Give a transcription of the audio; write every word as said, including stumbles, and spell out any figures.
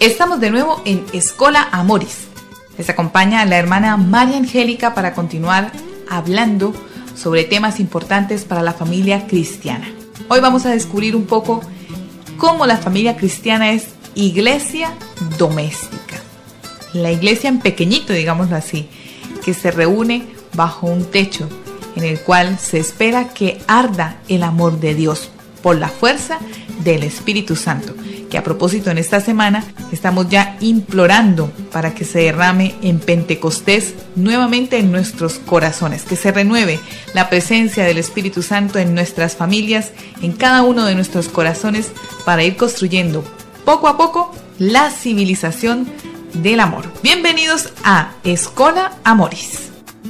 Estamos de nuevo en Escola Amoris. Les acompaña la hermana María Angélica para continuar hablando sobre temas importantes para la familia cristiana. Hoy vamos a descubrir un poco cómo la familia cristiana es iglesia doméstica. La iglesia en pequeñito, digámoslo así, que se reúne bajo un techo en el cual se espera que arda el amor de Dios por la fuerza del Espíritu Santo, que a propósito en esta semana estamos ya implorando para que se derrame en Pentecostés nuevamente en nuestros corazones, que se renueve la presencia del Espíritu Santo en nuestras familias, en cada uno de nuestros corazones, para ir construyendo poco a poco la civilización del amor. Bienvenidos a Escola Amoris.